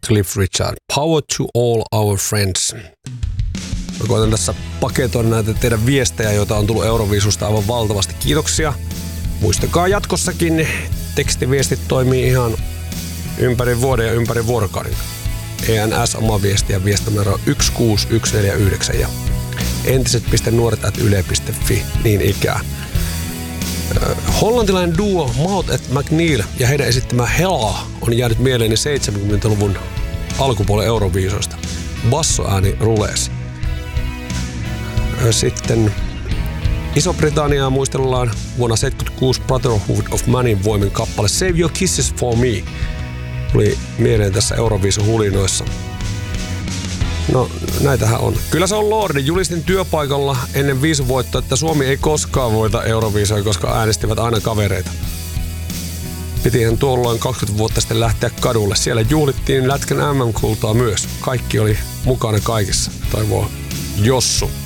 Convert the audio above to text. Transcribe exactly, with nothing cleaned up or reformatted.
Cliff Richard. Power to all our friends. Mä koitan tässä paketoida näitä teidän viestejä, joita on tullut Euroviisusta aivan valtavasti. Kiitoksia. Muistakaa jatkossakin, tekstiviestit toimii ihan ympäri vuoden ja ympäri vuorokauden. E N S oma viesti ja viestinumero yksi kuusi yksi neljä yhdeksän ja entiset piste nuoret at yle piste fi niin ikään. Hollantilainen duo Maud et McNeil ja heidän esittämä Hela on jäänyt mieleeni seitsemänkymmentäluvun alkupuolen Euroviisoista. Bassoääni rulees. Sitten Iso-Britanniaa muistellaan vuonna seitsemänkymmentäkuusi Brotherhood of Manin voimin kappale Save Your Kisses for Me. Tuli mieleen tässä Euroviisun hulinoissa. No, näitähän on. Kyllä se on Lordi. Julistin työpaikalla ennen viisuvoittoa, että Suomi ei koskaan voita Euroviisoja, koska äänestivät aina kavereita. Pitihän tuolloin kaksikymmentä vuotta sitten lähteä kadulle. Siellä juhlittiin Lätkän M M-kultaa myös. Kaikki oli mukana kaikissa. Toivoo Jossu.